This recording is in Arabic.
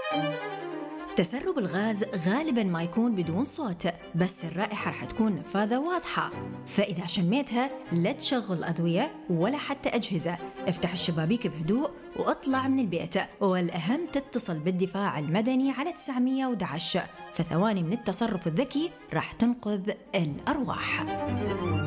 تسرب الغاز غالباً ما يكون بدون صوت، بس الرائحة رح تكون نفاذة واضحة. فإذا شميتها لا تشغل أضوية ولا حتى أجهزة، افتح الشبابيك بهدوء واطلع من البيت. والأهم تتصل بالدفاع المدني على 911، فثواني من التصرف الذكي رح تنقذ الأرواح.